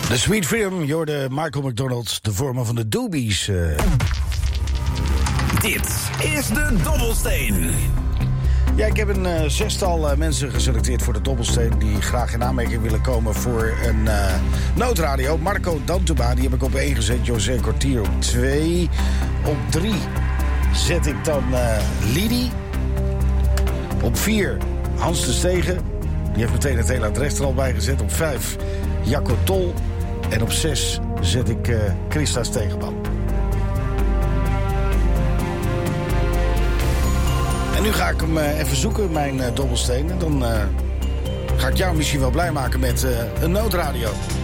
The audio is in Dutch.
De Sweet Freedom, je hoorde Michael McDonald, de vormer van de Doobies. Dit is de Dobbelsteen. Ja, ik heb een zestal mensen geselecteerd voor de Dobbelsteen die graag in aanmerking willen komen voor een noodradio. Marco Dantuba, die heb ik op 1 gezet. José Cortier op 2. Op 3 zet ik dan Lidi. Op 4 Hans de Stegen. Die heeft meteen het hele adres er al bij gezet. Op 5 Jacco Tol. En op 6 zet ik Christa Stegenman. En nu ga ik hem even zoeken, mijn dobbelsteen. En dan ga ik jou misschien wel blij maken met een noodradio.